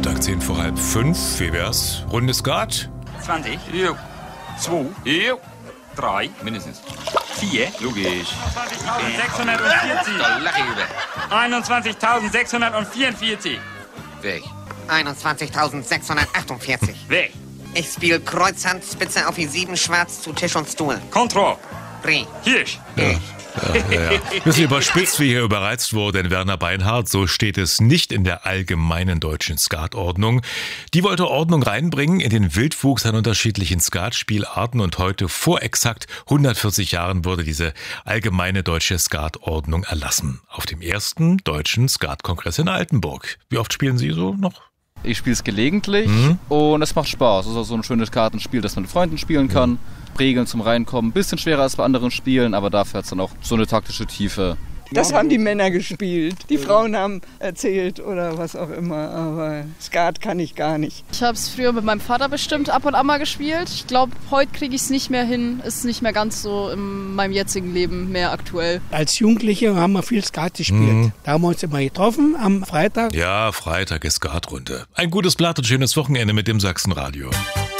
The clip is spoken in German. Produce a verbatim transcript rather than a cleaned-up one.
Freitag, zehn vor halb fünf. Wie wär's? Runde Skat? zwanzig. Jo. zwei. Jo. drei. Mindestens. vier. Logisch. einundzwanzigtausendsechshundertvierzig. Da lach ich über. einundzwanzigtausendsechshundertvierundvierzig. Weg. einundzwanzigtausendsechshundertachtundvierzig. Weg. Ich spiele Kreuzhand, Spitze auf die sieben, Schwarz zu Tisch und Stuhl. Kontro. Dreh. Hirsch. Ja. Ja, ja, ja. Bisschen überspitzt, wie hier überreizt wurde in Werner Beinhardt. So steht es nicht in der allgemeinen deutschen Skatordnung. Die wollte Ordnung reinbringen in den Wildwuchs an unterschiedlichen Skatspielarten und heute vor exakt hundertvierzig Jahren wurde diese allgemeine deutsche Skatordnung erlassen. Auf dem ersten deutschen Skatkongress in Altenburg. Wie oft spielen Sie so noch? Ich spiele es gelegentlich mhm. und es macht Spaß. Es ist auch so ein schönes Kartenspiel, das man mit Freunden spielen kann. Mhm. Regeln zum Reinkommen, bisschen schwerer als bei anderen Spielen, aber dafür hat es dann auch so eine taktische Tiefe. Das haben die Männer gespielt. Die Frauen haben erzählt oder was auch immer, aber Skat kann ich gar nicht. Ich habe es früher mit meinem Vater bestimmt ab und an mal gespielt. Ich glaube, heute kriege ich es nicht mehr hin. Ist nicht mehr ganz so in meinem jetzigen Leben mehr aktuell. Als Jugendliche haben wir viel Skat gespielt. Mhm. Da haben wir uns immer getroffen am Freitag. Ja, Freitag ist Skatrunde. Ein gutes Blatt und schönes Wochenende mit dem Sachsenradio.